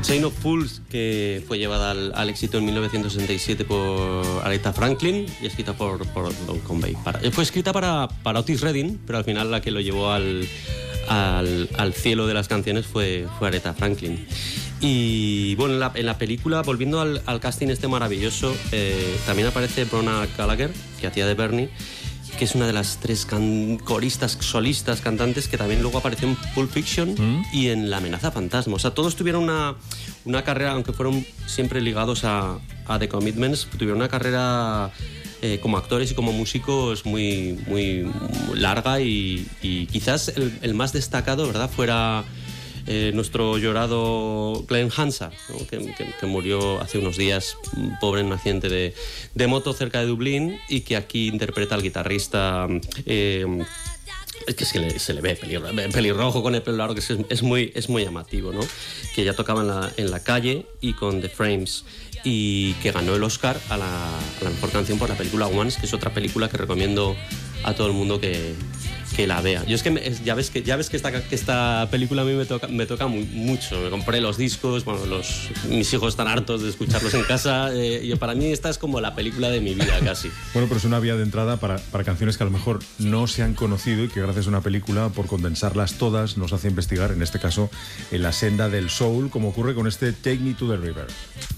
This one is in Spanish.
Chain of Fools, que fue llevada al éxito en 1967 por Aretha Franklin y escrita por Don Conway. Fue escrita para Otis Redding, pero al final la que lo llevó al cielo de las canciones fue Aretha Franklin. Y bueno, en la película, volviendo al casting este maravilloso, también aparece Brona Gallagher, que hacía de Bernie, que es una de las 3 coristas, solistas, cantantes que también luego apareció en Pulp Fiction y en La amenaza fantasma. O sea, todos tuvieron una carrera, aunque fueron siempre ligados a The Commitments, tuvieron una carrera como actores y como músicos muy, muy larga y quizás el más destacado, ¿verdad?, fuera nuestro llorado Glenn Hansard, ¿no?, que murió hace unos días, pobre, en un accidente de moto cerca de Dublín, y que aquí interpreta al guitarrista. Es que se le ve pelirrojo con el pelo largo, que es muy llamativo, ¿no? Que ya tocaba en la calle y con The Frames, y que ganó el Oscar a la mejor canción por la película Once, que es otra película que recomiendo a todo el mundo que la vea. Yo es que ya ves que esta película a mí me toca mucho. Me compré los discos, bueno, mis hijos están hartos de escucharlos en casa, y para mí esta es como la película de mi vida casi. Bueno, pero es una vía de entrada para canciones que a lo mejor no se han conocido y que gracias a una película, por condensarlas todas, nos hace investigar, en este caso, en la senda del soul, como ocurre con este Take Me to the River.